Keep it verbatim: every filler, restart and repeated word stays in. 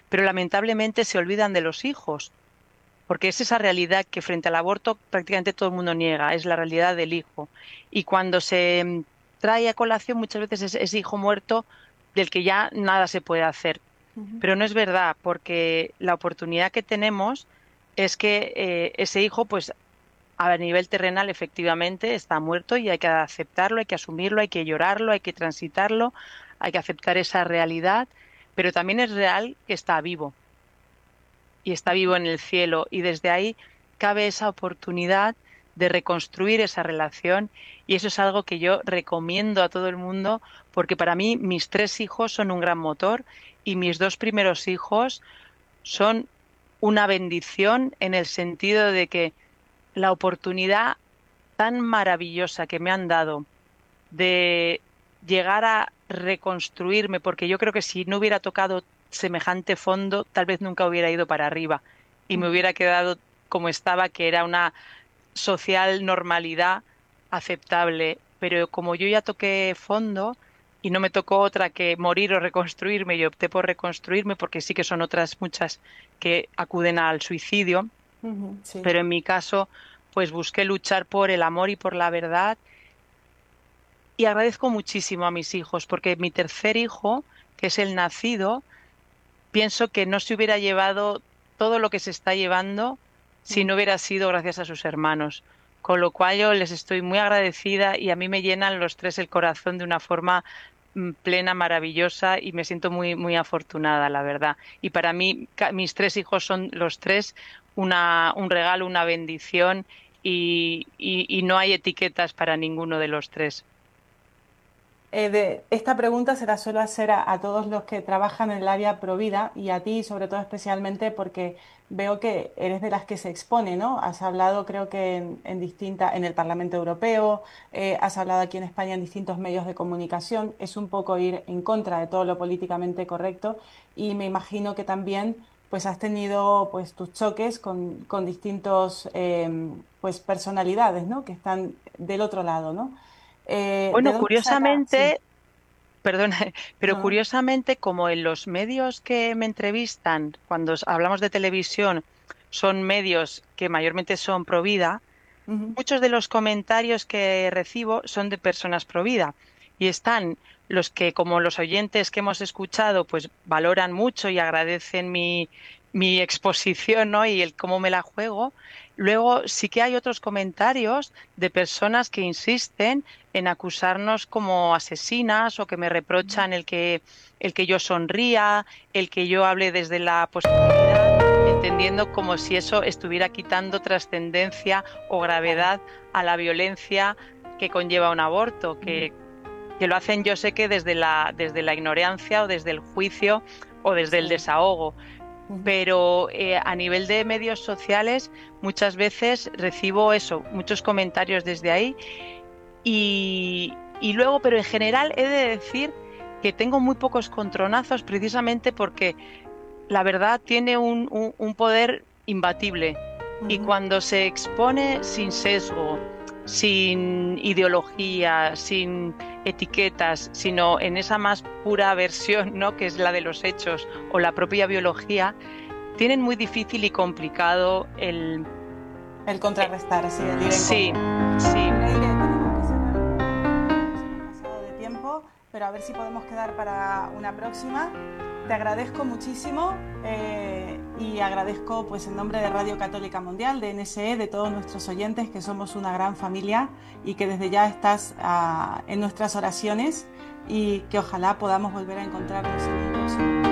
pero lamentablemente se olvidan de los hijos, porque es esa realidad que frente al aborto prácticamente todo el mundo niega, es la realidad del hijo. Y cuando se mm, trae a colación muchas veces es ese hijo muerto del que ya nada se puede hacer. Ujú. Pero no es verdad, porque la oportunidad que tenemos es que eh, ese hijo, pues a nivel terrenal, efectivamente, está muerto y hay que aceptarlo, hay que asumirlo, hay que llorarlo, hay que transitarlo, hay que aceptar esa realidad, pero también es real que está vivo y está vivo en el cielo y desde ahí cabe esa oportunidad de reconstruir esa relación y eso es algo que yo recomiendo a todo el mundo porque para mí mis tres hijos son un gran motor y mis dos primeros hijos son una bendición en el sentido de que la oportunidad tan maravillosa que me han dado de llegar a reconstruirme, porque yo creo que si no hubiera tocado semejante fondo, tal vez nunca hubiera ido para arriba y me hubiera quedado como estaba, que era una social normalidad aceptable. Pero como yo ya toqué fondo y no me tocó otra que morir o reconstruirme, y opté por reconstruirme, porque sí que son otras muchas que acuden al suicidio, Ujú, sí. pero en mi caso, pues busqué luchar por el amor y por la verdad y agradezco muchísimo a mis hijos, porque mi tercer hijo, que es el nacido, pienso que no se hubiera llevado todo lo que se está llevando si Mm. no hubiera sido gracias a sus hermanos. Con lo cual yo les estoy muy agradecida y a mí me llenan los tres el corazón de una forma mm, plena, maravillosa y me siento muy, muy afortunada, la verdad. Y para mí, ca- mis tres hijos son los tres una, un regalo, una bendición y, y y no hay etiquetas para ninguno de los tres. Eh, de, esta pregunta se la suelo hacer a, a todos los que trabajan en el área Provida y a ti, sobre todo especialmente porque veo que eres de las que se expone, ¿no? Has hablado, creo que en, en distinta, en el Parlamento Europeo, eh, has hablado aquí en España en distintos medios de comunicación. Es un poco ir en contra de todo lo políticamente correcto y me imagino que también pues has tenido pues tus choques con, con distintos em, pues personalidades, ¿no? Que están del otro lado, ¿no? Eh, ¿de Bueno, dónde saca? Sí. curiosamente, perdona, pero No, no. curiosamente, como en los medios que me entrevistan, cuando s- hablamos de televisión, son medios que mayormente son pro vida, Ujú. muchos de los comentarios que recibo son de personas pro vida. Y están los que, como los oyentes que hemos escuchado, pues valoran mucho y agradecen mi, mi exposición, ¿no? Y el cómo me la juego. Luego sí que hay otros comentarios de personas que insisten en acusarnos como asesinas o que me reprochan el que, el que yo sonría, el que yo hable desde la positividad, entendiendo como si eso estuviera quitando trascendencia o Claro. gravedad a la violencia que conlleva un aborto, Ujú. que, que lo hacen yo sé que desde la, desde la ignorancia o desde el juicio o desde el Sí. desahogo. Ujú. Pero eh, a nivel de medios sociales muchas veces recibo eso, muchos comentarios desde ahí y, y luego, pero en general he de decir que tengo muy pocos contronazos precisamente porque la verdad tiene un, un- un poder imbatible y Ujú. cuando se expone sin sesgo, sin ideología, sin etiquetas, sino en esa más pura versión, ¿no? Que es la de los hechos o la propia biología, tienen muy difícil y complicado el... El eh, contrarrestar, así, el ir en sí, contra. sí. Leire, tenemos que cerrar el programa, nos hemos pasado de tiempo, pero a ver si podemos quedar para una próxima. Te agradezco muchísimo eh, y agradezco pues en nombre de Radio Católica Mundial, de N S E, de todos nuestros oyentes, que somos una gran familia y que desde ya estás ah, en nuestras oraciones y que ojalá podamos volver a encontrarnos en un próximo.